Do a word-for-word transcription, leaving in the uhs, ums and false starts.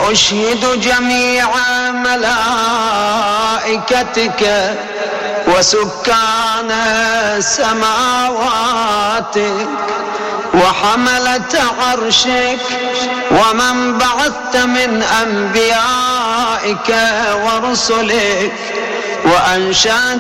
وأشهد جميع ملائكتك وسكان سماواتك وحملة عرشك ومن بعثت من أنبيائك ورسلك وأنشأت